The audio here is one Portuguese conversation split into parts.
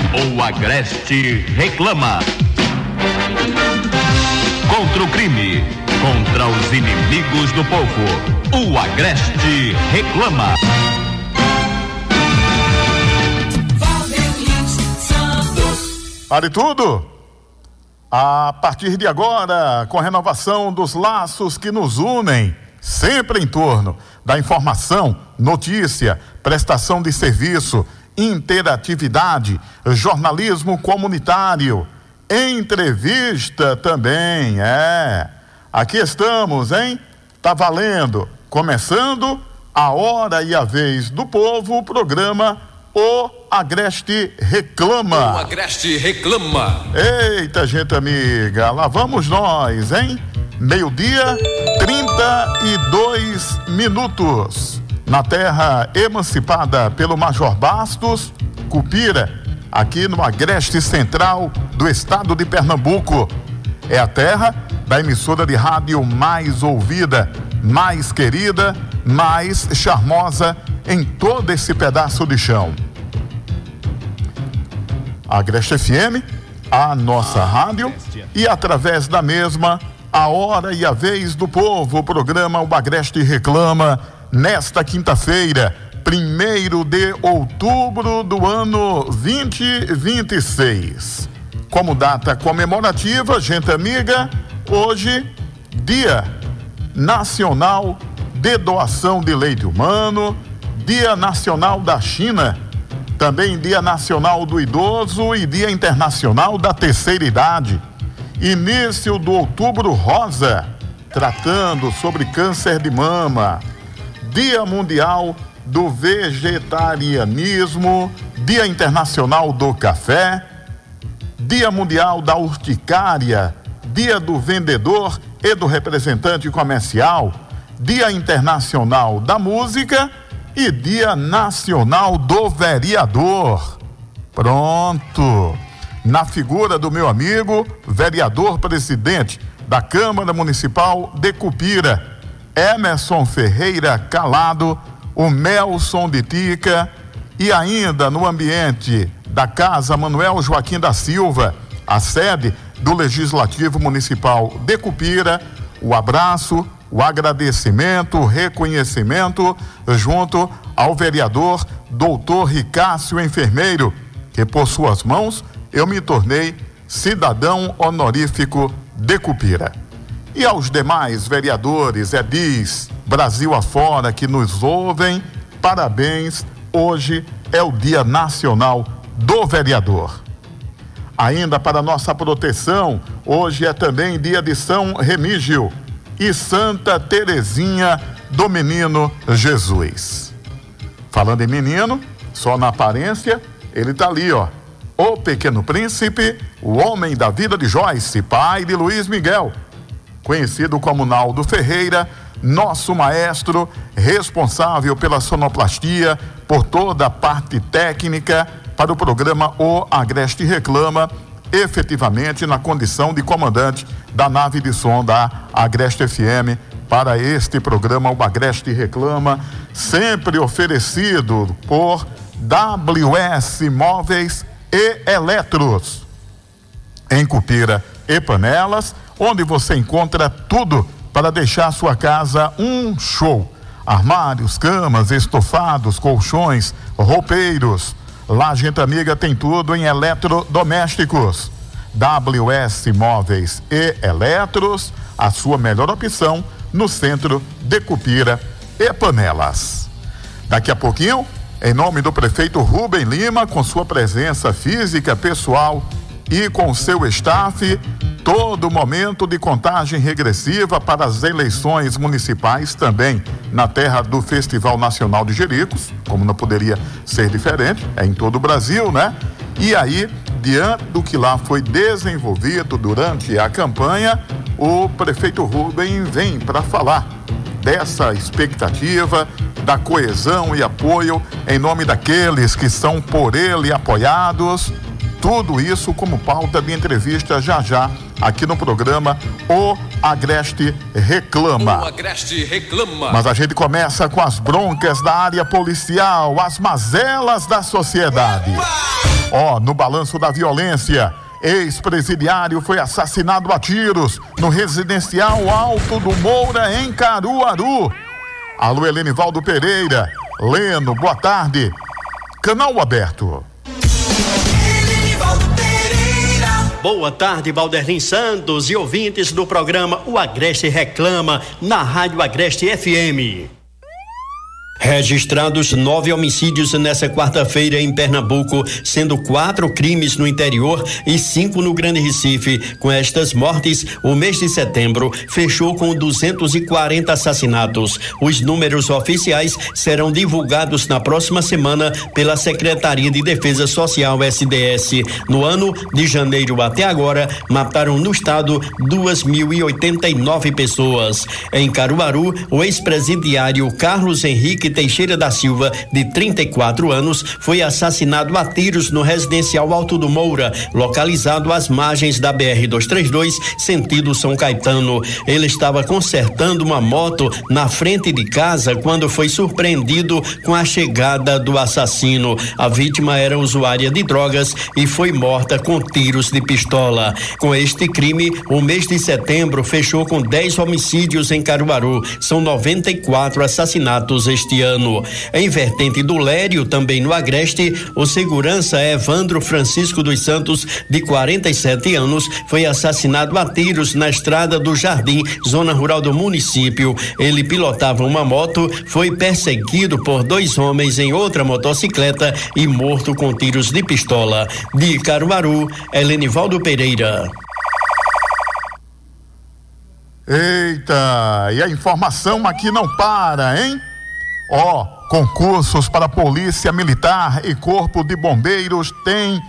O Agreste reclama. Contra o crime, contra os inimigos do povo, o Agreste reclama. Vale tudo! A partir de agora, com a renovação dos laços que nos unem, sempre em torno da informação, notícia, prestação de serviço, interatividade, jornalismo comunitário, entrevista também, Aqui estamos, hein? Tá valendo. Começando a hora e a vez do povo, o programa O Agreste reclama. O Agreste reclama. Eita, gente amiga, lá vamos nós, hein? 12:32 na terra emancipada pelo Major Bastos, Cupira, aqui no Agreste Central do estado de Pernambuco. É a terra da emissora de rádio mais ouvida, mais querida, mais charmosa em todo esse pedaço de chão. A Agreste FM, a nossa rádio, e através da mesma, a hora e a vez do povo, o programa O Agreste reclama, nesta quinta-feira, 1º de outubro do ano 2026. Como data comemorativa, gente amiga, hoje, Dia Nacional de Doação de Leite Humano, Dia Nacional da China, também Dia Nacional do Idoso e Dia Internacional da Terceira Idade. Início do Outubro Rosa, tratando sobre câncer de mama. Dia Mundial do Vegetarianismo, Dia Internacional do Café, Dia Mundial da Urticária, Dia do Vendedor e do Representante Comercial, Dia Internacional da Música e Dia Nacional do Vereador. Pronto! Na figura do meu amigo, vereador presidente da Câmara Municipal de Cupira, Emerson Ferreira Calado, o Melson de Tica, e ainda no ambiente da Casa Manuel Joaquim da Silva, a sede do Legislativo Municipal de Cupira, o abraço, o agradecimento, o reconhecimento junto ao vereador Dr. Ricácio Enfermeiro, que por suas mãos eu me tornei cidadão honorífico de Cupira. E aos demais vereadores, edis, Brasil afora, que nos ouvem, parabéns, hoje é o Dia Nacional do Vereador. Ainda para nossa proteção, hoje é também dia de São Remígio e Santa Terezinha do Menino Jesus. Falando em menino, só na aparência, ele tá ali, ó. O Pequeno Príncipe, o homem da vida de Joyce, pai de Luiz Miguel, conhecido como Naldo Ferreira, nosso maestro, responsável pela sonoplastia, por toda a parte técnica para o programa O Agreste Reclama, efetivamente na condição de comandante da nave de som da Agreste FM para este programa O Agreste Reclama, sempre oferecido por WS Móveis e Eletros, em Cupira e Panelas, onde você encontra tudo para deixar sua casa um show. Armários, camas, estofados, colchões, roupeiros. Lá, gente amiga, tem tudo em eletrodomésticos. WS Móveis e Eletros, a sua melhor opção no centro de Cupira e Panelas. Daqui a pouquinho, em nome do prefeito Rubem Lima, com sua presença física, pessoal e com seu staff, todo momento de contagem regressiva para as eleições municipais, também na terra do Festival Nacional de Jericos, como não poderia ser diferente, é em todo o Brasil, né? E aí, diante do que lá foi desenvolvido durante a campanha, o prefeito Rubem vem para falar dessa expectativa, da coesão e apoio em nome daqueles que são por ele apoiados Tudo isso como pauta de entrevista já aqui no programa O Agreste Reclama. O Agreste Reclama. Mas a gente começa com as broncas da área policial, as mazelas da sociedade. No balanço da violência, ex-presidiário foi assassinado a tiros no residencial Alto do Moura, em Caruaru. Alô, Helenivaldo Pereira. Leno, boa tarde. Canal aberto. Boa tarde, Valderlin Santos e ouvintes do programa O Agreste Reclama, na Rádio Agreste FM. Registrados 9 homicídios nessa quarta-feira em Pernambuco, sendo 4 crimes no interior e 5 no Grande Recife. Com estas mortes, o mês de setembro fechou com 240 assassinatos. Os números oficiais serão divulgados na próxima semana pela Secretaria de Defesa Social SDS. No ano de janeiro até agora, mataram no estado 2.089 pessoas. Em Caruaru, o ex-presidiário Carlos Henrique Teixeira da Silva, de 34 anos, foi assassinado a tiros no residencial Alto do Moura, localizado às margens da BR-232, sentido São Caetano. Ele estava consertando uma moto na frente de casa quando foi surpreendido com a chegada do assassino. A vítima era usuária de drogas e foi morta com tiros de pistola. Com este crime, o mês de setembro fechou com 10 homicídios em Caruaru. São 94 assassinatos este ano. Em Vertente do Lério, também no Agreste, o segurança Evandro Francisco dos Santos, de 47 anos, foi assassinado a tiros na estrada do Jardim, zona rural do município. Ele pilotava uma moto, foi perseguido por 2 homens em outra motocicleta e morto com tiros de pistola. De Caruaru, Helenivaldo Pereira. Eita, e a informação aqui não para, hein? Concursos para Polícia Militar e Corpo de Bombeiros tem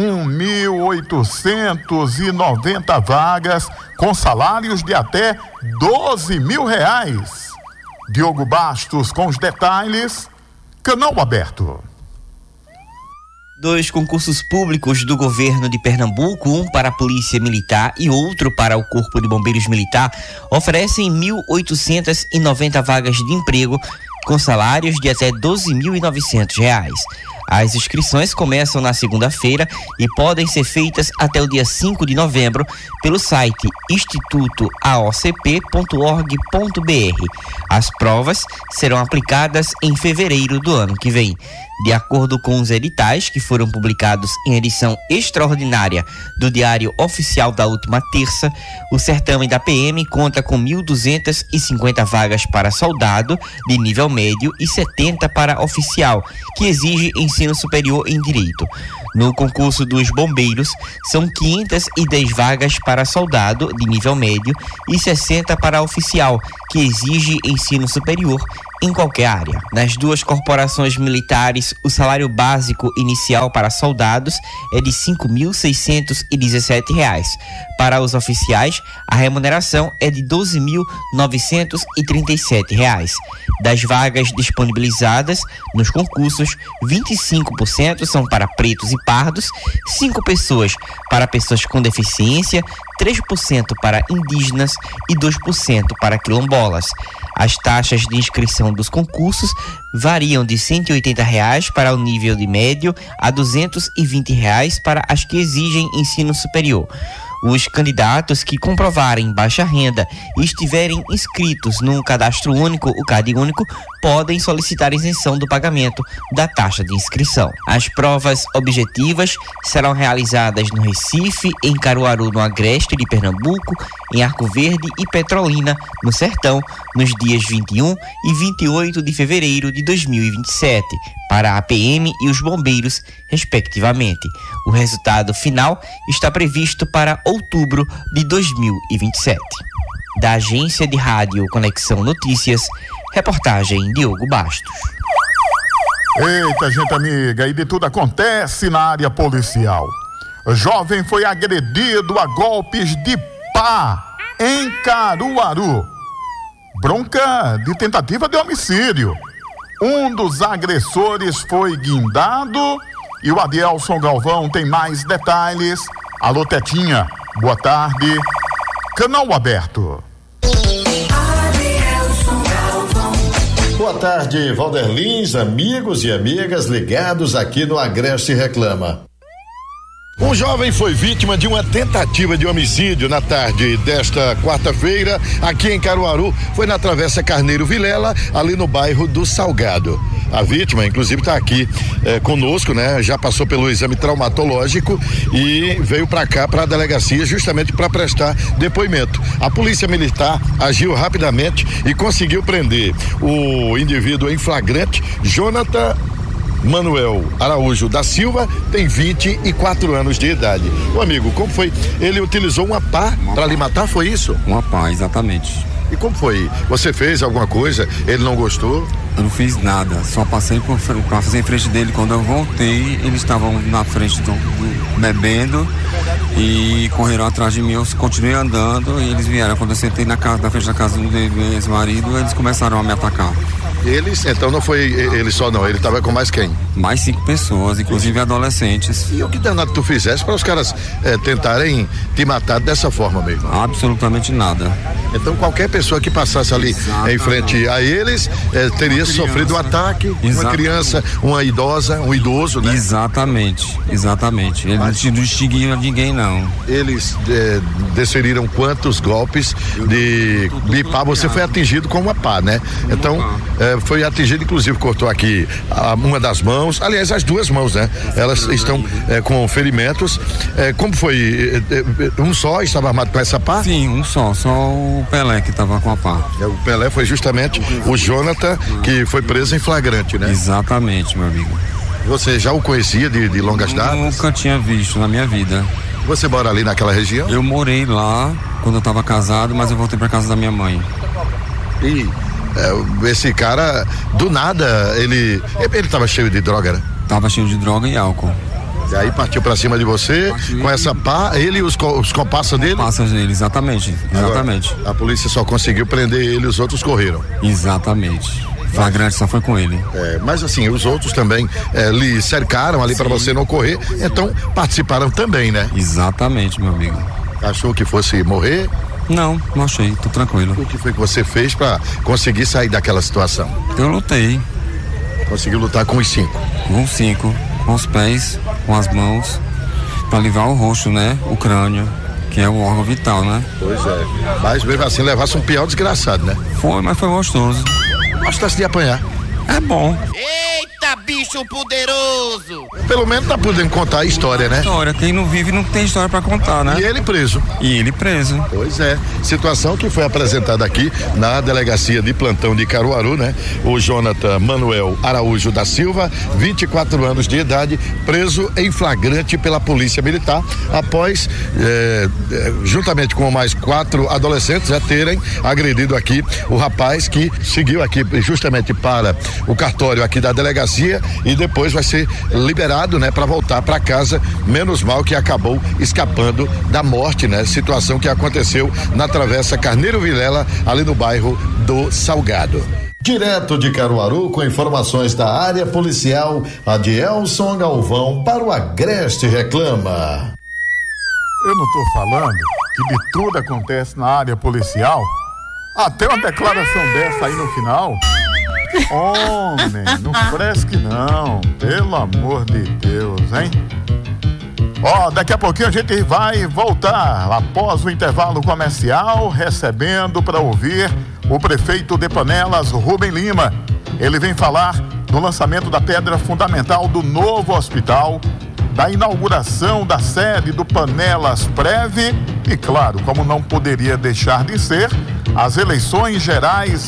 1.890 vagas com salários de até R$12.000. Diogo Bastos com os detalhes. Canal aberto. 2 concursos públicos do governo de Pernambuco, um para a Polícia Militar e outro para o Corpo de Bombeiros Militar, oferecem 1.890 vagas de emprego com salários de até R$12.900. As inscrições começam na segunda-feira e podem ser feitas até o dia 5 de novembro pelo site institutoaocp.org.br. As provas serão aplicadas em fevereiro do ano que vem. De acordo com os editais que foram publicados em edição extraordinária do Diário Oficial da última terça, o certame da PM conta com 1.250 vagas para soldado de nível médio e 70 para oficial, que exige ensino superior em direito. No concurso dos bombeiros, são 510 vagas para soldado de nível médio e 60 para oficial, que exige ensino superior em qualquer área. Nas 2 corporações militares, o salário básico inicial para soldados é de R$5.617. Para os oficiais, a remuneração é de R$12.937. Das vagas disponibilizadas nos concursos, 25% são para pretos e pardos, 5 pessoas para pessoas com deficiência, 3% para indígenas e 2% para quilombolas. As taxas de inscrição dos concursos variam de R$180 para o nível de médio a R$220 para as que exigem ensino superior. Os candidatos que comprovarem baixa renda e estiverem inscritos no Cadastro Único, o CAD Único, podem solicitar isenção do pagamento da taxa de inscrição. As provas objetivas serão realizadas no Recife, em Caruaru, no Agreste de Pernambuco, em Arco Verde e Petrolina, no Sertão, nos dias 21 e 28 de fevereiro de 2027, para a PM e os bombeiros, respectivamente. O resultado final está previsto para outubro de 2027. Da Agência de Rádio Conexão Notícias, reportagem Diogo Bastos. Eita, gente amiga, e de tudo acontece na área policial. O jovem foi agredido a golpes de pá em Caruaru. Bronca de tentativa de homicídio. Um dos agressores foi guindado E o Adielson Galvão tem mais detalhes. Alô, Tetinha, boa tarde. Canal aberto. Boa tarde, Valderlins, amigos e amigas ligados aqui no Agreste Reclama. Um jovem foi vítima de uma tentativa de homicídio na tarde desta quarta-feira, aqui em Caruaru. Foi na Travessa Carneiro Vilela, ali no bairro do Salgado. A vítima, inclusive, está aqui conosco, né? Já passou pelo exame traumatológico e veio para cá, para a delegacia, justamente para prestar depoimento. A polícia militar agiu rapidamente e conseguiu prender o indivíduo em flagrante, Jonathan Manuel Araújo da Silva, tem 24 anos de idade. Ô amigo, como foi? Ele utilizou uma pá para lhe matar, foi isso? Uma pá, exatamente. E como foi? Você fez alguma coisa? Ele não gostou? Eu não fiz nada, só passei para fazer em frente dele. Quando eu voltei, eles estavam na frente bebendo e correram atrás de mim. Eu continuei andando e eles vieram. Quando eu sentei na frente da casa do meu ex-marido, eles começaram a me atacar. Eles, então não foi ele só não, ele estava com mais quem? Mais 5 pessoas, inclusive adolescentes. E o que danado tu fizesse para os caras tentarem te matar dessa forma mesmo? Absolutamente nada. Então qualquer pessoa que passasse ali em frente a eles teria sofrido um ataque, uma criança, uma idosa, um idoso, né? Exatamente. Eles não distinguiram ninguém, não. Eles desferiram quantos golpes de pá? Você foi atingido com uma pá, né? Então foi atingido, inclusive cortou aqui uma das mãos, aliás as duas mãos, né? Elas estão com ferimentos. Como foi? Um só estava armado com essa pá? Sim, um só o Pelé que estava com a pá. O Pelé foi justamente o Jonathan que foi preso em flagrante, né? Exatamente, meu amigo. Você já o conhecia de longas datas? Nunca tinha visto na minha vida. Você mora ali naquela região? Eu morei lá quando eu estava casado, mas eu voltei para casa da minha mãe. E esse cara, do nada, ele estava cheio de droga, né? Tava cheio de droga e álcool. E aí partiu pra cima de você, com essa pá, ele e os comparsas dele? Comparsas dele, exatamente. Agora, a polícia só conseguiu prender ele, os outros correram. Exatamente. Flagrante só foi com ele. Mas assim, os outros também lhe cercaram ali para você não correr, então participaram também, né? Exatamente, meu amigo. Achou que fosse morrer? Não achei, tô tranquilo. O que foi que você fez para conseguir sair daquela situação? Eu lutei. Conseguiu lutar com os 5? Com os 5, com os pés, com as mãos, para livrar o rosto, né? O crânio, que é o órgão vital, né? Pois é. Mas mesmo assim levasse um pior desgraçado, né? Foi, mas foi gostoso. Gostasse de apanhar. É bom. Eita, bicho poderoso! Pelo menos tá podendo contar a história, né? História, quem não vive não tem história pra contar, né? E ele preso. Pois é, situação que foi apresentada aqui na delegacia de plantão de Caruaru, né? O Jonathan Manuel Araújo da Silva, 24 anos de idade, preso em flagrante pela polícia militar, após juntamente com mais 4 adolescentes terem agredido aqui o rapaz que seguiu aqui justamente para o cartório aqui da delegacia e depois vai ser liberado, né, para voltar para casa. Menos mal que acabou escapando da morte, né? Situação que aconteceu na Travessa Carneiro Vilela, ali no bairro do Salgado. Direto de Caruaru, com informações da área policial, Adielson Galvão para o Agreste Reclama. Eu não tô falando que de tudo acontece na área policial? Até uma declaração dessa aí no final? Homem, não fresque não, pelo amor de Deus, hein? Daqui a pouquinho a gente vai voltar após o intervalo comercial, recebendo para ouvir o prefeito de Panelas, Rubem Lima. Ele vem falar do lançamento da pedra fundamental do novo hospital, da inauguração da sede do Panelas Prev e, claro, como não poderia deixar de ser, as eleições gerais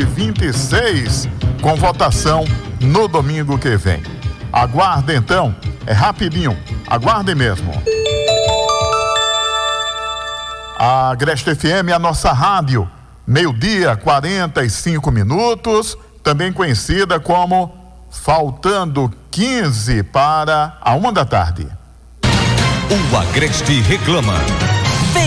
2026, com votação no domingo que vem. Aguarde então, é rapidinho, aguarde mesmo. A Agreste FM é a nossa rádio, 12:45, também conhecida como faltando 15 para a 1 da tarde. O Agreste Reclama.